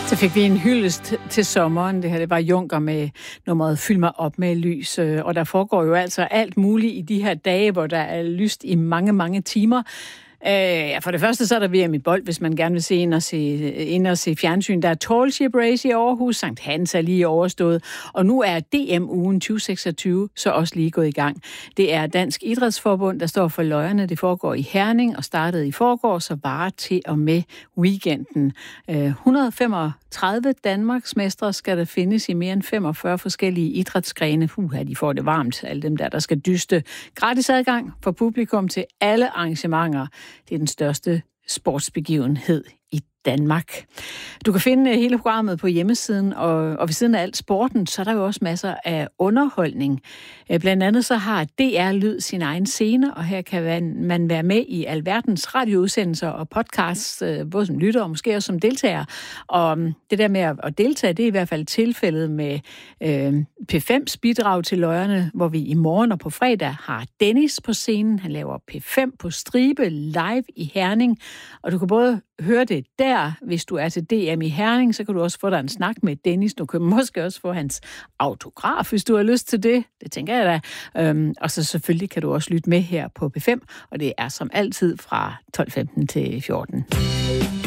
Så fik vi en hyldest til sommeren. Det her, det var Juncker med nummeret Fyld mig op med lys. Og der foregår jo altså alt muligt i de her dage, hvor der er lyst i mange, mange timer. For det første så er der VM i bold, hvis man gerne vil se ind og se fjernsyn. Der er Tall Ship Race i Aarhus, Sankt Hans er lige overstået, og nu er DM-ugen 2026 så også lige gået i gang. Det er Dansk Idrætsforbund, der står for løjerne. Det foregår i Herning og startede i forgårs, så varer til og med weekenden. 135 Danmarksmestre skal der findes i mere end 45 forskellige idrætsgrene. De får det varmt, alle dem der skal dyste. Gratis adgang for publikum til alle arrangementer. Det er den største sportsbegivenhed i Danmark. Du kan finde hele programmet på hjemmesiden, og ved siden af alt sporten, så er der jo også masser af underholdning. Blandt andet så har DR Lyd sin egen scene, og her kan man være med i alverdens radioudsendelser og podcasts, både som lytter og måske også som deltager. Og det der med at deltage, det er i hvert fald tilfældet med P5's bidrag til løjerne, hvor vi i morgen og på fredag har Dennis på scenen. Han laver P5 på stribe live i Herning, og du kan både høre det der, hvis du er til DM i Herning, så kan du også få dig en snak med Dennis. Du kan måske også få hans autograf, hvis du har lyst til det. Det tænker jeg da. Og så selvfølgelig kan du også lytte med her på P5, og det er som altid fra 12:15 til 14.